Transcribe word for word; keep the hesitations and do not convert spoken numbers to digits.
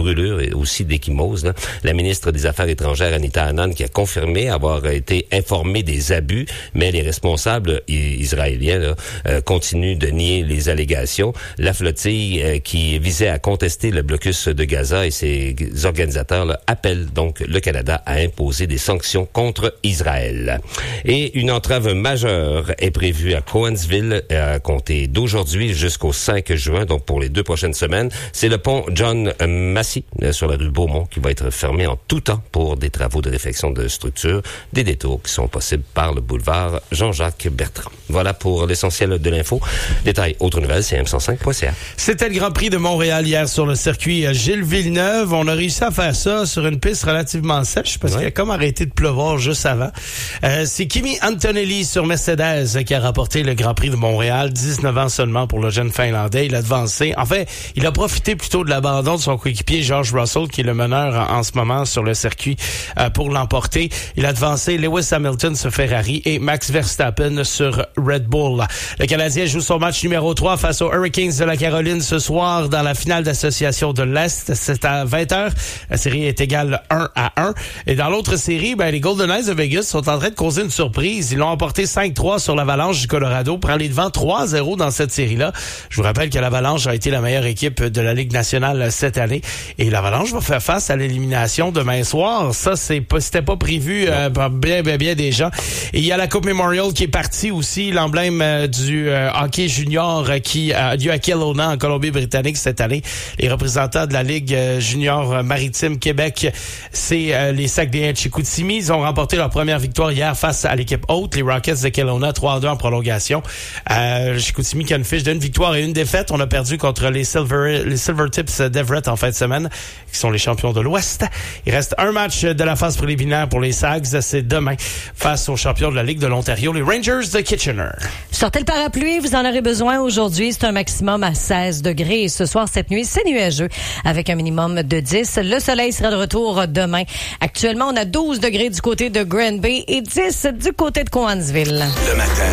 brûlures et aussi d'ecchymose. Là. La ministre des Affaires étrangères, Anita Anand, qui a confirmé avoir été informée des abus, mais les responsables israéliens là, euh, continuent de nier les allégations. La flottille euh, qui visait à contester le blocus de Gaza et ses organisateurs là, appellent donc le Canada à imposer des sanctions contre Israël. Et une entrave majeure est prévue à Cowansville à compter d'aujourd'hui jusqu'au cinq juin, donc pour les deux prochaines semaines. C'est le pont John Massey sur la rue Beaumont qui va être fermé en tout temps pour des travaux de réfection de structure, des détours qui sont possibles par le boulevard Jean-Jacques Bertrand. Voilà pour l'essentiel de l'info. Détails, autres nouvelles, c'est m cent cinq point c a. C'était le Grand Prix de Montréal hier sur le circuit Gilles Villeneuve. On a réussi à faire ça sur une piste relativement sèche parce ouais. qu'il a comme arrêté de pleuvoir juste avant. Euh, c'est Kimi Antonelli sur Mercedes qui a remporté le Grand Prix de Montréal. dix-neuf ans seulement pour le jeune Finlandais. Il a devancé. En fait, il a profité plutôt de l'abandon de son coéquipier George Russell, qui est le meneur en, en ce moment sur le circuit euh, pour l'emporter. Il a devancé Lewis Hamilton sur Ferrari et Max Verstappen sur Red Bull. Le Canadien joue son match numéro trois face aux Hurricanes de la Caroline ce soir dans la finale d'association de l'Est. C'est à vingt heures. La série est égale un à un. Et dans l'autre série, ben, les Golden Knights de Vegas sont en train de causer une surprise. Ils l'ont emporté cinq trois sur l'Avalanche du Colorado, prend les devants trois zéro dans cette série-là. Je vous rappelle que l'Avalanche a été la meilleure équipe de la Ligue nationale cette année. Et l'Avalanche va faire face à l'élimination demain soir. Ça, c'est pas, c'était pas prévu euh, par bien, bien, bien des gens. Et il y a la Coupe Memorial qui est partie aussi, l'emblème euh, du euh, hockey junior euh, qui a lieu à Kelowna en Colombie-Britannique cette année. Les représentants de la Ligue euh, junior maritime Québec, c'est euh, les Saguenayens de Chicoutimi. Ils ont remporté leur première victoire hier face à l'équipe haute, les Rockets de Kelowna, trois à deux en prolongation. Euh, Chicoutimi qui a une fiche d'une victoire et une défaite. On a perdu contre les Silver, les Silvertips d'Everett en fin de semaine, qui sont les champions de l'Ouest. Il reste un match de la phase préliminaire pour les Sags. C'est demain face aux champions de la Ligue de l'Ontario, les Rangers de Kitchener. Sortez le parapluie, vous en aurez besoin aujourd'hui. C'est un maximum à seize degrés. Et ce soir, cette nuit, c'est nuageux avec un minimum de dix. Le soleil sera de retour demain. Actuellement, on a douze degrés du côté de Granby et dix du côté de Cowansville. Le matin.